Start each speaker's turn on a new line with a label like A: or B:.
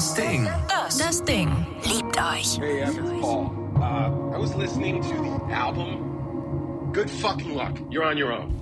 A: Das Ding.
B: Das Ding. Liebt euch.
C: Hey, it's Paul. I was listening to the album. Good fucking luck. You're on your own.